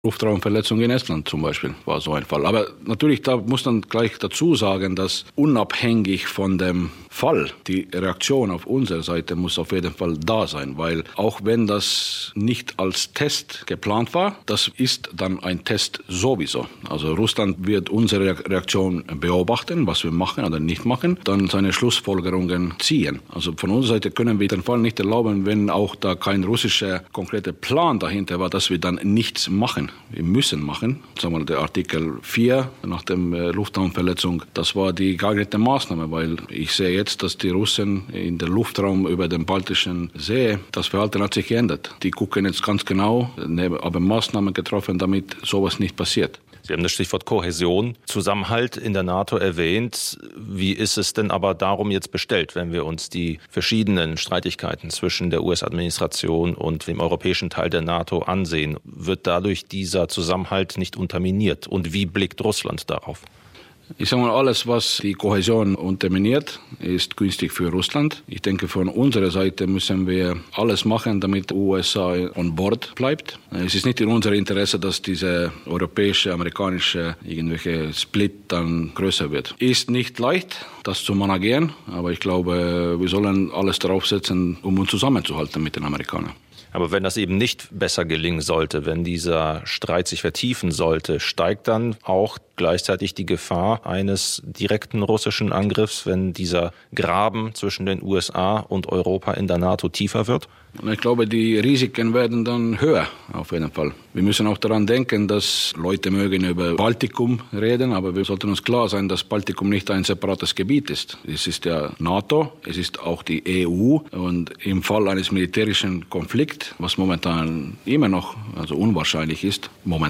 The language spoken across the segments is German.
Luftraumverletzung in Estland zum Beispiel war so ein Fall. Aber natürlich, da muss man gleich dazu sagen, dass unabhängig von dem Fall die Reaktion auf unserer Seite muss auf jeden Fall da sein, weil auch wenn das nicht als Test geplant war, das ist dann ein Test sowieso. Also Russland wird unsere Reaktion beobachten, was wir machen oder nicht machen, dann seine Schlussfolgerungen ziehen. Also von unserer Seite können wir den Fall nicht erlauben, wenn auch da kein russischer konkreter Plan dahinter war, dass wir dann nichts machen. Wir müssen machen. Sagen wir mal, der Artikel 4 nach der Luftraumverletzung, das war die geeignete Maßnahme, weil ich sehe jetzt, dass die Russen in der Luftraum über den Baltischen See, das Verhalten hat sich geändert. Die gucken jetzt ganz genau, haben Maßnahmen getroffen, damit sowas nicht passiert. Sie haben das Stichwort Kohäsion, Zusammenhalt in der NATO erwähnt. Wie ist es denn aber darum jetzt bestellt, wenn wir uns die verschiedenen Streitigkeiten zwischen der US-Administration und dem europäischen Teil der NATO ansehen? Wird dadurch dieser Zusammenhalt nicht unterminiert? Und wie blickt Russland darauf? Ich sage mal, alles, was die Kohäsion unterminiert, ist günstig für Russland. Ich denke, von unserer Seite müssen wir alles machen, damit die USA on board bleibt. Es ist nicht in unserem Interesse, dass diese europäische, amerikanische irgendwelche Split dann größer wird. Ist nicht leicht, das zu managieren, aber ich glaube, wir sollen alles darauf setzen, um uns zusammenzuhalten mit den Amerikanern. Aber wenn das eben nicht besser gelingen sollte, wenn dieser Streit sich vertiefen sollte, steigt dann auch gleichzeitig die Gefahr eines direkten russischen Angriffs, wenn dieser Graben zwischen den USA und Europa in der NATO tiefer wird? Ich glaube, die Risiken werden dann höher, auf jeden Fall. Wir müssen auch daran denken, dass Leute mögen über Baltikum reden, aber wir sollten uns klar sein, dass Baltikum nicht ein separates Gebiet ist. Es ist ja NATO, es ist auch die EU und im Fall eines militärischen Konflikts, was momentan immer noch unwahrscheinlich ist,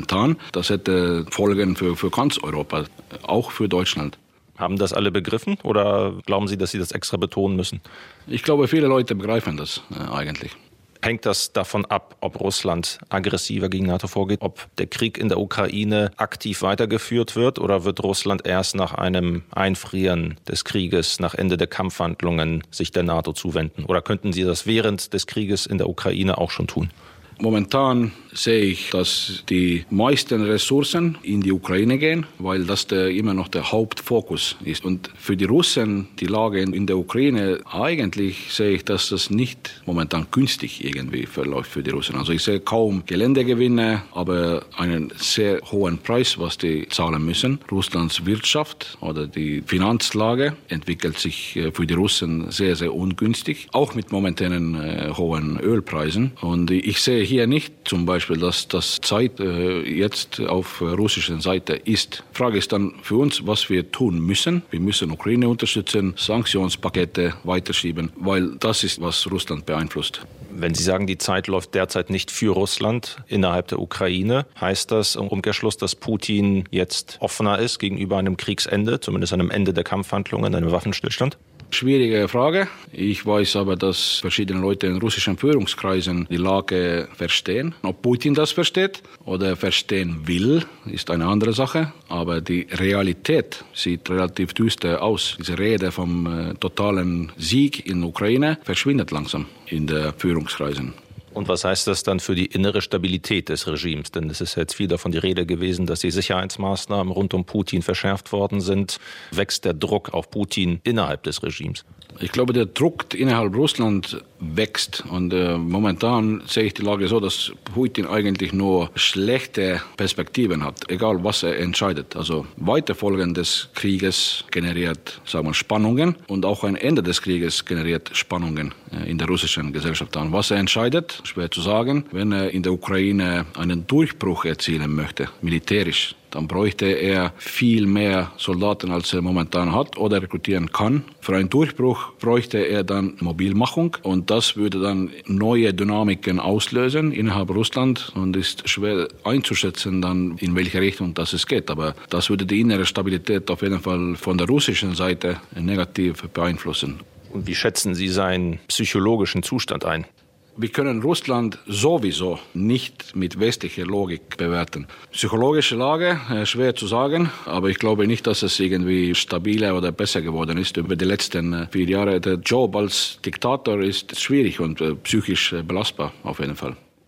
das hätte Folgen für ganz Europa, auch für Deutschland. Haben das alle begriffen oder glauben Sie, dass Sie das extra betonen müssen? Ich glaube, viele Leute begreifen das eigentlich. Hängt das davon ab, ob Russland aggressiver gegen NATO vorgeht, ob der Krieg in der Ukraine aktiv weitergeführt wird oder wird Russland erst nach einem Einfrieren des Krieges, nach Ende der Kampfhandlungen sich der NATO zuwenden? Oder könnten Sie das während des Krieges in der Ukraine auch schon tun? Momentan sehe ich, dass die meisten Ressourcen in die Ukraine gehen, weil das immer noch der Hauptfokus ist. Und für die Russen, die Lage in der Ukraine, eigentlich sehe ich, dass das nicht momentan günstig irgendwie verläuft für die Russen. Also ich sehe kaum Geländegewinne, aber einen sehr hohen Preis, was die zahlen müssen. Russlands Wirtschaft oder die Finanzlage entwickelt sich für die Russen sehr, sehr ungünstig, auch mit momentanen hohen Ölpreisen. Und ich sehe hier nicht zum Beispiel, dass das Zeit jetzt auf russischer Seite ist. Die Frage ist dann für uns, was wir tun müssen. Wir müssen Ukraine unterstützen, Sanktionspakete weiterschieben, weil das ist, was Russland beeinflusst. Wenn Sie sagen, die Zeit läuft derzeit nicht für Russland innerhalb der Ukraine, heißt das im Umkehrschluss, dass Putin jetzt offener ist gegenüber einem Kriegsende, zumindest einem Ende der Kampfhandlungen, einem Waffenstillstand? Schwierige Frage. Ich weiß aber, dass verschiedene Leute in russischen Führungskreisen die Lage verstehen. Ob Putin das versteht oder verstehen will, ist eine andere Sache. Aber die Realität sieht relativ düster aus. Diese Rede vom totalen Sieg in der Ukraine verschwindet langsam in den Führungskreisen. Und was heißt das dann für die innere Stabilität des Regimes? Denn es ist jetzt viel davon die Rede gewesen, dass die Sicherheitsmaßnahmen rund um Putin verschärft worden sind. Wächst der Druck auf Putin innerhalb des Regimes? Ich glaube, der Druck innerhalb Russland wächst. Und momentan sehe ich die Lage so, dass Putin eigentlich nur schlechte Perspektiven hat, egal was er entscheidet. Also Weiterfolgen des Krieges generiert, sagen wir, Spannungen und auch ein Ende des Krieges generiert Spannungen in der russischen Gesellschaft. Und was er entscheidet, schwer zu sagen. Wenn er in der Ukraine einen Durchbruch erzielen möchte, militärisch, dann bräuchte er viel mehr Soldaten, als er momentan hat oder rekrutieren kann. Für einen Durchbruch bräuchte er dann Mobilmachung und das würde dann neue Dynamiken auslösen innerhalb Russland und ist schwer einzuschätzen, dann in welche Richtung das es geht. Aber das würde die innere Stabilität auf jeden Fall von der russischen Seite negativ beeinflussen. Und wie schätzen Sie seinen psychologischen Zustand ein? Wir können Russland sowieso nicht mit westlicher Logik bewerten. Psychologische Lage, schwer zu sagen, aber ich glaube nicht, dass es irgendwie stabiler oder besser geworden ist über die letzten 4 Jahre. Der Job als Diktator ist schwierig und psychisch belastbar auf jeden Fall.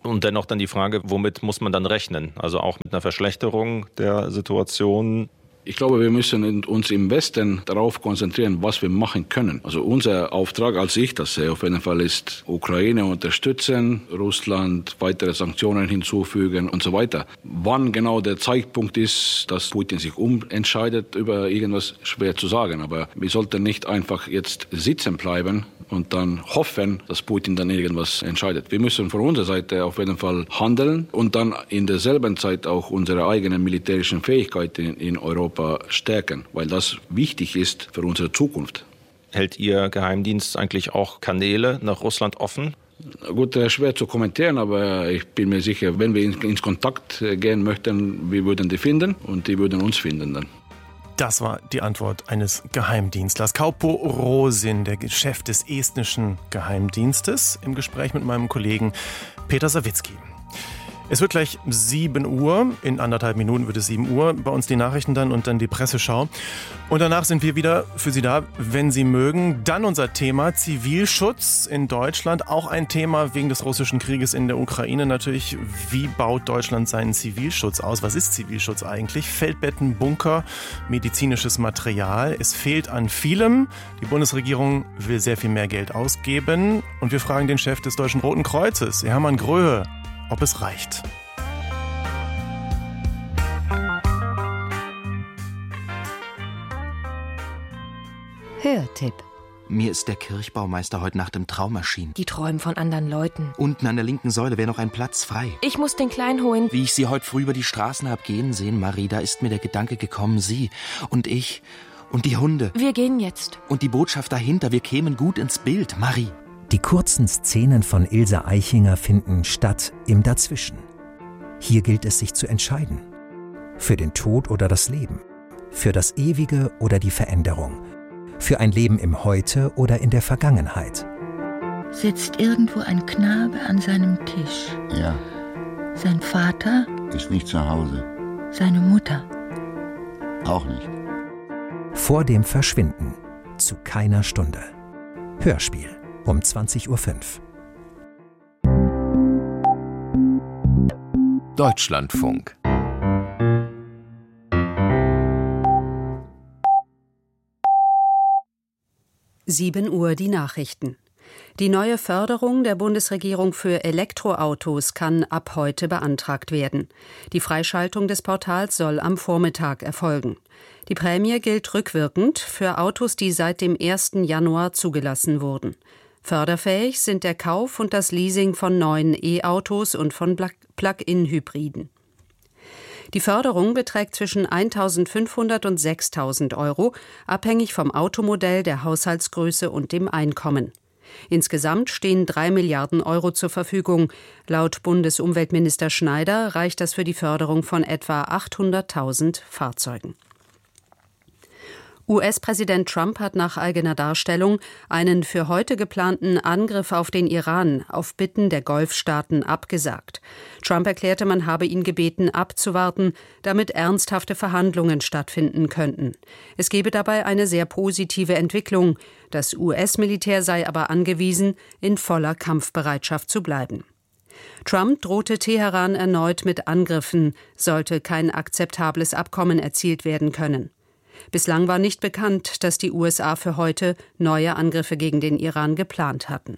Und dennoch dann die Frage, womit muss man dann rechnen? Also auch mit einer Verschlechterung der Situation? Ich glaube, wir müssen uns im Westen darauf konzentrieren, was wir machen können. Also unser Auftrag, als ich das sehe, auf jeden Fall ist, Ukraine unterstützen, Russland weitere Sanktionen hinzufügen und so weiter. Wann genau der Zeitpunkt ist, dass Putin sich umentscheidet über irgendwas, schwer zu sagen. Aber wir sollten nicht einfach jetzt sitzen bleiben und dann hoffen, dass Putin dann irgendwas entscheidet. Wir müssen von unserer Seite auf jeden Fall handeln und dann in derselben Zeit auch unsere eigenen militärischen Fähigkeiten in Europa stärken, weil das wichtig ist für unsere Zukunft. Hält Ihr Geheimdienst eigentlich auch Kanäle nach Russland offen? Gut, schwer zu kommentieren, aber ich bin mir sicher, wenn wir ins Kontakt gehen möchten, wir würden die finden und die würden uns finden dann. Das war die Antwort eines Geheimdienstlers. Kaupo Rosin, der Chef des estnischen Geheimdienstes, im Gespräch mit meinem Kollegen Peter Sawicki. Es wird gleich 7 Uhr, in 1,5 Minuten wird es 7 Uhr, bei uns die Nachrichten dann und dann die Presseschau. Und danach sind wir wieder für Sie da, wenn Sie mögen. Dann unser Thema Zivilschutz in Deutschland, auch ein Thema wegen des russischen Krieges in der Ukraine natürlich. Wie baut Deutschland seinen Zivilschutz aus? Was ist Zivilschutz eigentlich? Feldbetten, Bunker, medizinisches Material. Es fehlt an vielem. Die Bundesregierung will sehr viel mehr Geld ausgeben. Und wir fragen den Chef des Deutschen Roten Kreuzes, Hermann Gröhe, ob es reicht. Hörtipp. Mir ist der Kirchbaumeister heute Nacht im Traum erschienen. Die träumen von anderen Leuten. Unten an der linken Säule wäre noch ein Platz frei. Ich muss den Kleinen holen. Wie ich Sie heute früh über die Straßen hab gehen sehen, Marie, da ist mir der Gedanke gekommen, Sie und ich und die Hunde. Wir gehen jetzt. Und die Botschaft dahinter, wir kämen gut ins Bild, Marie. Die kurzen Szenen von Ilse Aichinger finden statt im Dazwischen. Hier gilt es, sich zu entscheiden. Für den Tod oder das Leben. Für das Ewige oder die Veränderung. Für ein Leben im Heute oder in der Vergangenheit. Sitzt irgendwo ein Knabe an seinem Tisch. Ja. Sein Vater? Ist nicht zu Hause. Seine Mutter? Auch nicht. Vor dem Verschwinden. Zu keiner Stunde. Hörspiel. Um 20:05 Uhr. Deutschlandfunk. Uhr die Nachrichten. Die neue Förderung der Bundesregierung für Elektroautos kann ab heute beantragt werden. Die Freischaltung des Portals soll am Vormittag erfolgen. Die Prämie gilt rückwirkend für Autos, die seit dem 1. Januar zugelassen wurden. Förderfähig sind der Kauf und das Leasing von neuen E-Autos und von Plug-in-Hybriden. Die Förderung beträgt zwischen 1.500 und 6.000 Euro, abhängig vom Automodell, der Haushaltsgröße und dem Einkommen. Insgesamt stehen 3 Milliarden Euro zur Verfügung. Laut Bundesumweltminister Schneider reicht das für die Förderung von etwa 800.000 Fahrzeugen. US-Präsident Trump hat nach eigener Darstellung einen für heute geplanten Angriff auf den Iran auf Bitten der Golfstaaten abgesagt. Trump erklärte, man habe ihn gebeten, abzuwarten, damit ernsthafte Verhandlungen stattfinden könnten. Es gebe dabei eine sehr positive Entwicklung. Das US-Militär sei aber angewiesen, in voller Kampfbereitschaft zu bleiben. Trump drohte Teheran erneut mit Angriffen, sollte kein akzeptables Abkommen erzielt werden können. Bislang war nicht bekannt, dass die USA für heute neue Angriffe gegen den Iran geplant hatten.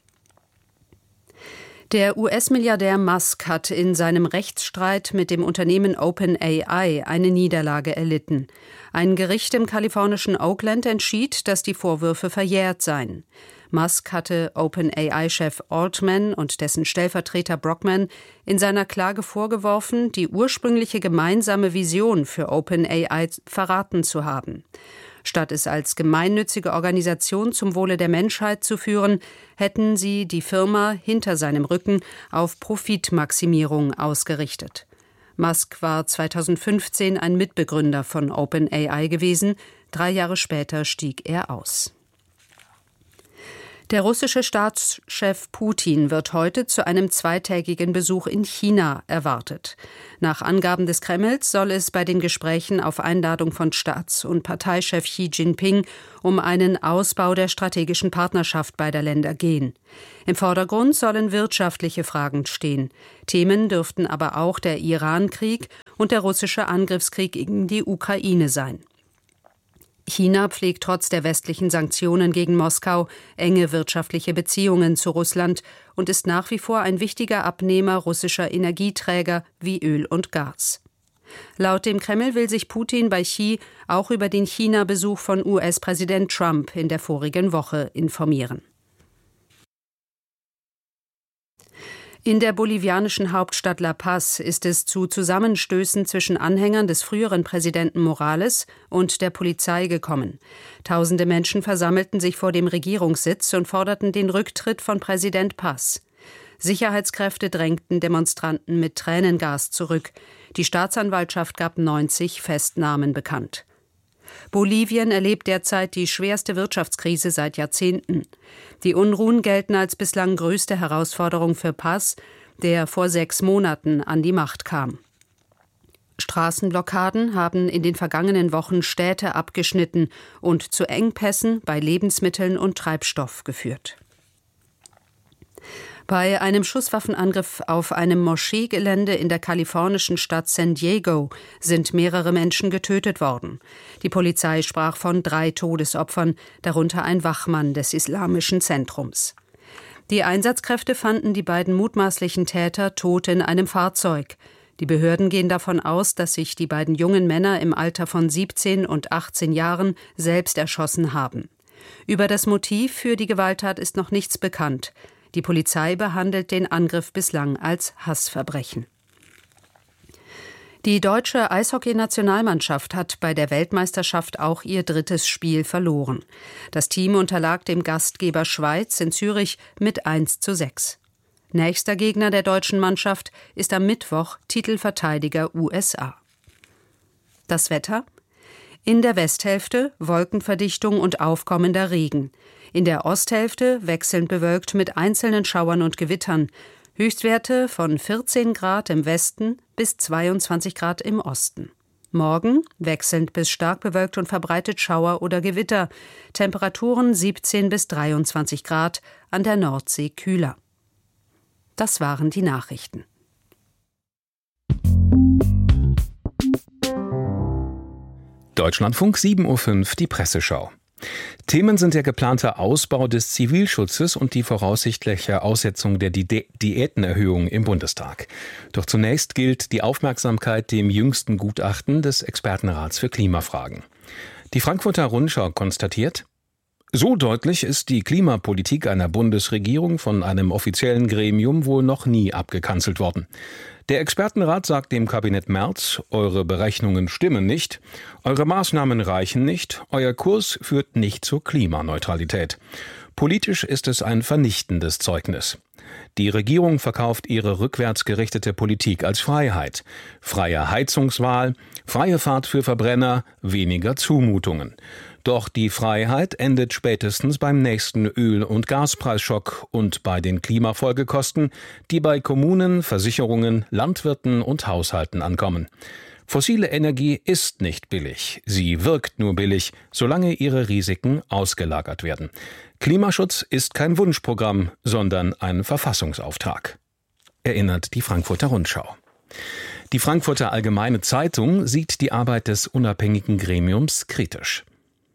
Der US-Milliardär Musk hat in seinem Rechtsstreit mit dem Unternehmen OpenAI eine Niederlage erlitten. Ein Gericht im kalifornischen Oakland entschied, dass die Vorwürfe verjährt seien. Musk hatte OpenAI-Chef Altman und dessen Stellvertreter Brockman in seiner Klage vorgeworfen, die ursprüngliche gemeinsame Vision für OpenAI verraten zu haben. Statt es als gemeinnützige Organisation zum Wohle der Menschheit zu führen, hätten sie die Firma hinter seinem Rücken auf Profitmaximierung ausgerichtet. Musk war 2015 ein Mitbegründer von OpenAI gewesen. 3 Jahre später stieg er aus. Der russische Staatschef Putin wird heute zu einem zweitägigen Besuch in China erwartet. Nach Angaben des Kremls soll es bei den Gesprächen auf Einladung von Staats- und Parteichef Xi Jinping um einen Ausbau der strategischen Partnerschaft beider Länder gehen. Im Vordergrund sollen wirtschaftliche Fragen stehen. Themen dürften aber auch der Iran-Krieg und der russische Angriffskrieg gegen die Ukraine sein. China pflegt trotz der westlichen Sanktionen gegen Moskau enge wirtschaftliche Beziehungen zu Russland und ist nach wie vor ein wichtiger Abnehmer russischer Energieträger wie Öl und Gas. Laut dem Kreml will sich Putin bei Xi auch über den China-Besuch von US-Präsident Trump in der vorigen Woche informieren. In der bolivianischen Hauptstadt La Paz ist es zu Zusammenstößen zwischen Anhängern des früheren Präsidenten Morales und der Polizei gekommen. Tausende Menschen versammelten sich vor dem Regierungssitz und forderten den Rücktritt von Präsident Paz. Sicherheitskräfte drängten Demonstranten mit Tränengas zurück. Die Staatsanwaltschaft gab 90 Festnahmen bekannt. Bolivien erlebt derzeit die schwerste Wirtschaftskrise seit Jahrzehnten. Die Unruhen gelten als bislang größte Herausforderung für Paz, der vor 6 Monaten an die Macht kam. Straßenblockaden haben in den vergangenen Wochen Städte abgeschnitten und zu Engpässen bei Lebensmitteln und Treibstoff geführt. Bei einem Schusswaffenangriff auf einem Moscheegelände in der kalifornischen Stadt San Diego sind mehrere Menschen getötet worden. Die Polizei sprach von 3 Todesopfern, darunter ein Wachmann des islamischen Zentrums. Die Einsatzkräfte fanden die beiden mutmaßlichen Täter tot in einem Fahrzeug. Die Behörden gehen davon aus, dass sich die beiden jungen Männer im Alter von 17 und 18 Jahren selbst erschossen haben. Über das Motiv für die Gewalttat ist noch nichts bekannt. Die Polizei behandelt den Angriff bislang als Hassverbrechen. Die deutsche Eishockey-Nationalmannschaft hat bei der Weltmeisterschaft auch ihr 3. Spiel verloren. Das Team unterlag dem Gastgeber Schweiz in Zürich mit 1:6. Nächster Gegner der deutschen Mannschaft ist am Mittwoch Titelverteidiger USA. Das Wetter? In der Westhälfte Wolkenverdichtung und aufkommender Regen. In der Osthälfte wechselnd bewölkt mit einzelnen Schauern und Gewittern. Höchstwerte von 14 Grad im Westen bis 22 Grad im Osten. Morgen wechselnd bis stark bewölkt und verbreitet Schauer oder Gewitter. Temperaturen 17 bis 23 Grad, an der Nordsee kühler. Das waren die Nachrichten. Deutschlandfunk 7:05 Uhr, die Presseschau. Themen sind der geplante Ausbau des Zivilschutzes und die voraussichtliche Aussetzung der Diätenerhöhung im Bundestag. Doch zunächst gilt die Aufmerksamkeit dem jüngsten Gutachten des Expertenrats für Klimafragen. Die Frankfurter Rundschau konstatiert: So deutlich ist die Klimapolitik einer Bundesregierung von einem offiziellen Gremium wohl noch nie abgekanzelt worden. Der Expertenrat sagt dem Kabinett Merz: Eure Berechnungen stimmen nicht, eure Maßnahmen reichen nicht, euer Kurs führt nicht zur Klimaneutralität. Politisch ist es ein vernichtendes Zeugnis. Die Regierung verkauft ihre rückwärtsgerichtete Politik als Freiheit. Freie Heizungswahl, freie Fahrt für Verbrenner, weniger Zumutungen. Doch die Freiheit endet spätestens beim nächsten Öl- und Gaspreisschock und bei den Klimafolgekosten, die bei Kommunen, Versicherungen, Landwirten und Haushalten ankommen. Fossile Energie ist nicht billig. Sie wirkt nur billig, solange ihre Risiken ausgelagert werden. Klimaschutz ist kein Wunschprogramm, sondern ein Verfassungsauftrag, erinnert die Frankfurter Rundschau. Die Frankfurter Allgemeine Zeitung sieht die Arbeit des unabhängigen Gremiums kritisch.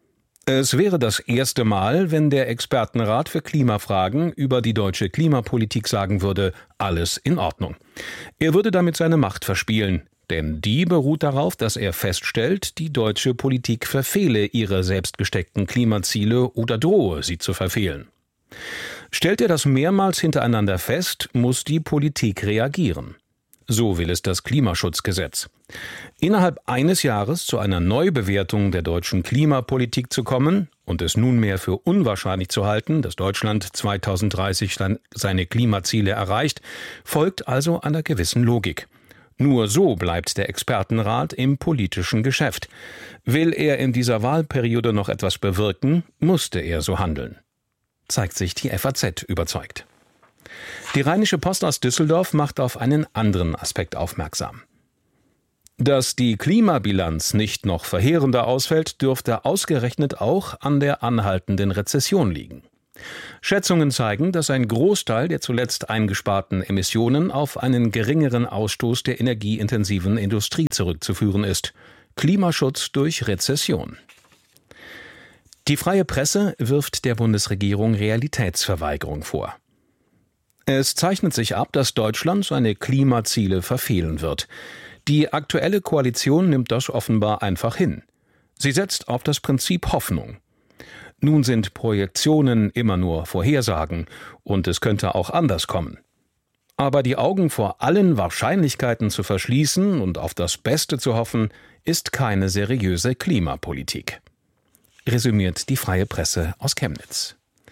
Es wäre das erste Mal, wenn der Expertenrat für Klimafragen über die deutsche Klimapolitik sagen würde, alles in Ordnung. Er würde damit seine Macht verspielen, denn die beruht darauf, dass er feststellt, die deutsche Politik verfehle ihre selbst gesteckten Klimaziele oder drohe, sie zu verfehlen. Stellt er das mehrmals hintereinander fest, muss die Politik reagieren. So will es das Klimaschutzgesetz. Innerhalb eines Jahres zu einer Neubewertung der deutschen Klimapolitik zu kommen und es nunmehr für unwahrscheinlich zu halten, dass Deutschland 2030 seine Klimaziele erreicht, folgt also einer gewissen Logik. Nur so bleibt der Expertenrat im politischen Geschäft. Will er in dieser Wahlperiode noch etwas bewirken, musste er so handeln. zeigt sich die FAZ überzeugt. Die Rheinische Post aus Düsseldorf macht auf einen anderen Aspekt aufmerksam. Dass die Klimabilanz nicht noch verheerender ausfällt, dürfte ausgerechnet auch an der anhaltenden Rezession liegen. Schätzungen zeigen, dass ein Großteil der zuletzt eingesparten Emissionen auf einen geringeren Ausstoß der energieintensiven Industrie zurückzuführen ist. Klimaschutz durch Rezession. Die Freie Presse wirft der Bundesregierung Realitätsverweigerung vor. Es zeichnet sich ab, dass Deutschland seine Klimaziele verfehlen wird. Die aktuelle Koalition nimmt das offenbar einfach hin. Sie setzt auf das Prinzip Hoffnung. Nun sind Projektionen immer nur Vorhersagen und es könnte auch anders kommen. Aber die Augen vor allen Wahrscheinlichkeiten zu verschließen und auf das Beste zu hoffen, ist keine seriöse Klimapolitik. Resümiert die Freie Presse aus Chemnitz.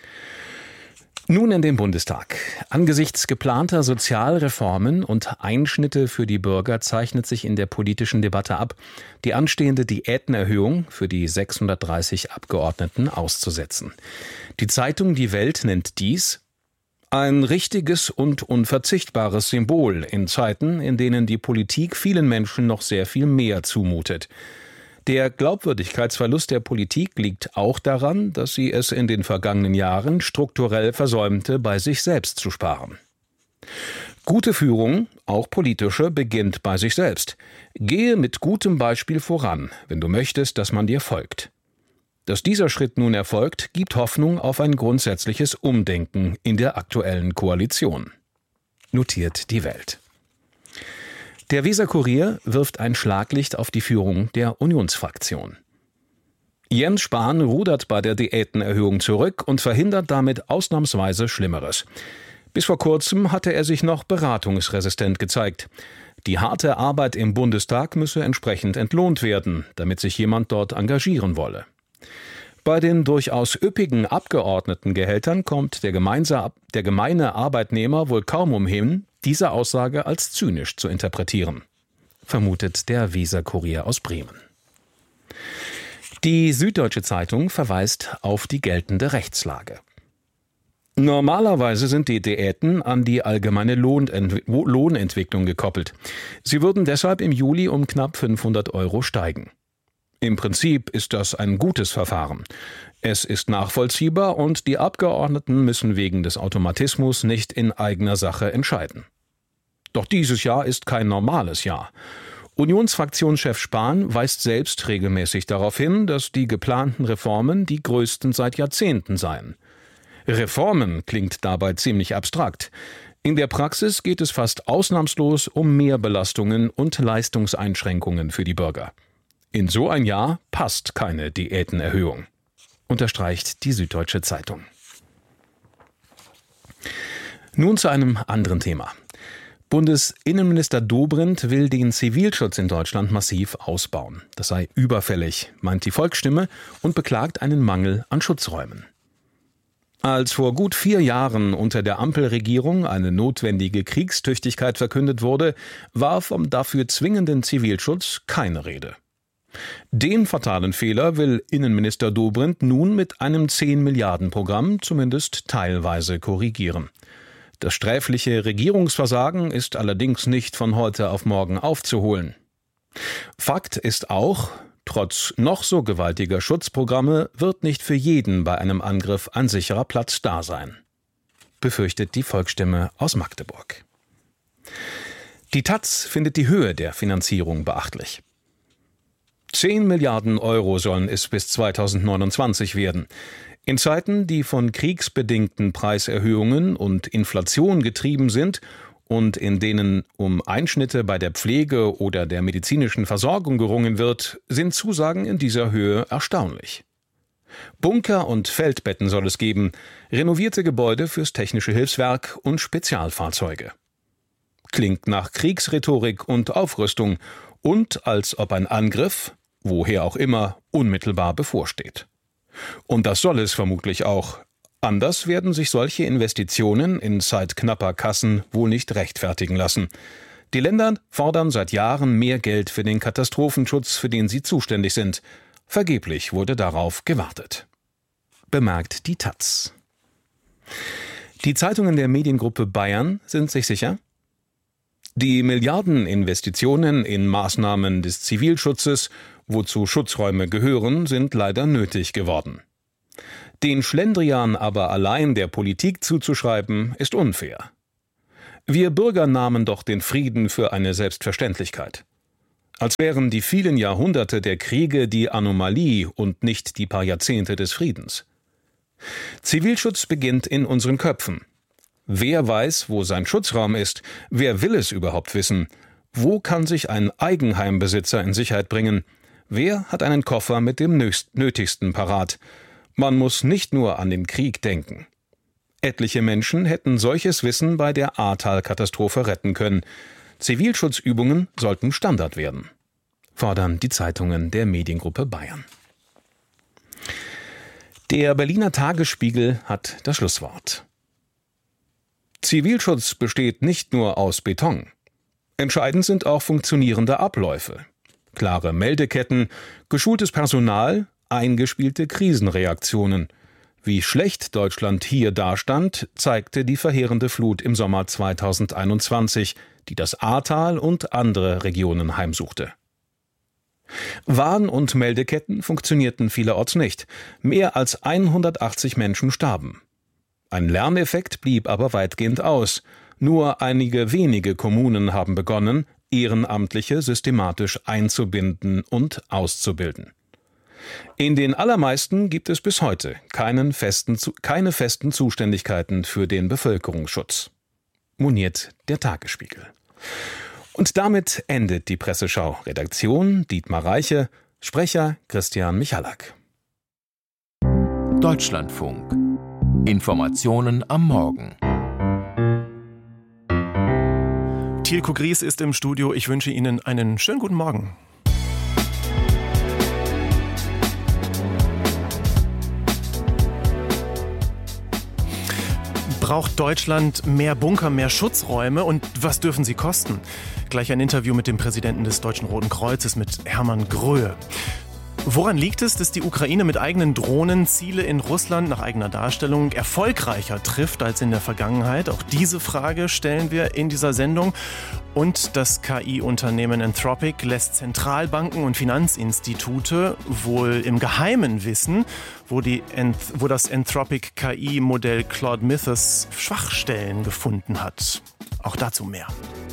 Nun in den Bundestag. Angesichts geplanter Sozialreformen und Einschnitte für die Bürger zeichnet sich in der politischen Debatte ab, die anstehende Diätenerhöhung für die 630 Abgeordneten auszusetzen. Die Zeitung Die Welt nennt dies ein richtiges und unverzichtbares Symbol in Zeiten, in denen die Politik vielen Menschen noch sehr viel mehr zumutet. Der Glaubwürdigkeitsverlust der Politik liegt auch daran, dass sie es in den vergangenen Jahren strukturell versäumte, bei sich selbst zu sparen. Gute Führung, auch politische, beginnt bei sich selbst. Gehe mit gutem Beispiel voran, wenn du möchtest, dass man dir folgt. Dass dieser Schritt nun erfolgt, gibt Hoffnung auf ein grundsätzliches Umdenken in der aktuellen Koalition. Notiert die Welt. Der Weser-Kurier wirft ein Schlaglicht auf die Führung der Unionsfraktion. Jens Spahn rudert bei der Diätenerhöhung zurück und verhindert damit ausnahmsweise Schlimmeres. Bis vor kurzem hatte er sich noch beratungsresistent gezeigt. Die harte Arbeit im Bundestag müsse entsprechend entlohnt werden, damit sich jemand dort engagieren wolle. Bei den durchaus üppigen Abgeordnetengehältern kommt der gemeine Arbeitnehmer wohl kaum umhin, diese Aussage als zynisch zu interpretieren, vermutet der Weser-Kurier aus Bremen. Die Süddeutsche Zeitung verweist auf die geltende Rechtslage. Normalerweise sind die Diäten an die allgemeine Lohnentwicklung gekoppelt. Sie würden deshalb im Juli um knapp 500 € steigen. Im Prinzip ist das ein gutes Verfahren. Es ist nachvollziehbar und die Abgeordneten müssen wegen des Automatismus nicht in eigener Sache entscheiden. Doch dieses Jahr ist kein normales Jahr. Unionsfraktionschef Spahn weist selbst regelmäßig darauf hin, dass die geplanten Reformen die größten seit Jahrzehnten seien. Reformen klingt dabei ziemlich abstrakt. In der Praxis geht es fast ausnahmslos um Mehrbelastungen und Leistungseinschränkungen für die Bürger. In so ein Jahr passt keine Diätenerhöhung, unterstreicht die Süddeutsche Zeitung. Nun zu einem anderen Thema. Bundesinnenminister Dobrindt will den Zivilschutz in Deutschland massiv ausbauen. Das sei überfällig, meint die Volksstimme und beklagt einen Mangel an Schutzräumen. Als vor gut 4 Jahren unter der Ampelregierung eine notwendige Kriegstüchtigkeit verkündet wurde, war vom dafür zwingenden Zivilschutz keine Rede. Den fatalen Fehler will Innenminister Dobrindt nun mit einem 10-Milliarden-Programm zumindest teilweise korrigieren. Das sträfliche Regierungsversagen ist allerdings nicht von heute auf morgen aufzuholen. Fakt ist auch, trotz noch so gewaltiger Schutzprogramme wird nicht für jeden bei einem Angriff ein sicherer Platz da sein, befürchtet die Volksstimme aus Magdeburg. Die taz findet die Höhe der Finanzierung beachtlich. 10 Milliarden € sollen es bis 2029 werden. In Zeiten, die von kriegsbedingten Preiserhöhungen und Inflation getrieben sind und in denen um Einschnitte bei der Pflege oder der medizinischen Versorgung gerungen wird, sind Zusagen in dieser Höhe erstaunlich. Bunker und Feldbetten soll es geben, renovierte Gebäude fürs Technische Hilfswerk und Spezialfahrzeuge. Klingt nach Kriegsrhetorik und Aufrüstung und als ob ein Angriff, woher auch immer, unmittelbar bevorsteht. Und das soll es vermutlich auch. Anders werden sich solche Investitionen in zeitknapper Kassen wohl nicht rechtfertigen lassen. Die Länder fordern seit Jahren mehr Geld für den Katastrophenschutz, für den sie zuständig sind. Vergeblich wurde darauf gewartet. Bemerkt die taz. Die Zeitungen der Mediengruppe Bayern sind sich sicher: Die Milliardeninvestitionen in Maßnahmen des Zivilschutzes, wozu Schutzräume gehören, sind leider nötig geworden. Den Schlendrian aber allein der Politik zuzuschreiben, ist unfair. Wir Bürger nahmen doch den Frieden für eine Selbstverständlichkeit. Als wären die vielen Jahrhunderte der Kriege die Anomalie und nicht die paar Jahrzehnte des Friedens. Zivilschutz beginnt in unseren Köpfen. Wer weiß, wo sein Schutzraum ist? Wer will es überhaupt wissen? Wo kann sich ein Eigenheimbesitzer in Sicherheit bringen? Wer hat einen Koffer mit dem Nötigsten parat? Man muss nicht nur an den Krieg denken. Etliche Menschen hätten solches Wissen bei der Ahrtal-Katastrophe retten können. Zivilschutzübungen sollten Standard werden, fordern die Zeitungen der Mediengruppe Bayern. Der Berliner Tagesspiegel hat das Schlusswort. Zivilschutz besteht nicht nur aus Beton. Entscheidend sind auch funktionierende Abläufe. Klare Meldeketten, geschultes Personal, eingespielte Krisenreaktionen. Wie schlecht Deutschland hier dastand, zeigte die verheerende Flut im Sommer 2021, die das Ahrtal und andere Regionen heimsuchte. Warn- und Meldeketten funktionierten vielerorts nicht. Mehr als 180 Menschen starben. Ein Lerneffekt blieb aber weitgehend aus. Nur einige wenige Kommunen haben begonnen, Ehrenamtliche systematisch einzubinden und auszubilden. In den allermeisten gibt es bis heute keine festen Zuständigkeiten für den Bevölkerungsschutz, moniert der Tagesspiegel. Und damit endet die Presseschau. Redaktion Dietmar Reiche, Sprecher Christian Michalak. Deutschlandfunk. Informationen am Morgen. Thielko Gries ist im Studio. Ich wünsche Ihnen einen schönen guten Morgen. Braucht Deutschland mehr Bunker, mehr Schutzräume und was dürfen sie kosten? Gleich ein Interview mit dem Präsidenten des Deutschen Roten Kreuzes, mit Hermann Gröhe. Woran liegt es, dass die Ukraine mit eigenen Drohnen Ziele in Russland nach eigener Darstellung erfolgreicher trifft als in der Vergangenheit? Auch diese Frage stellen wir in dieser Sendung. Und das KI-Unternehmen Anthropic lässt Zentralbanken und Finanzinstitute wohl im Geheimen wissen, wo das Anthropic KI-Modell Claude Mythos Schwachstellen gefunden hat. Auch dazu mehr.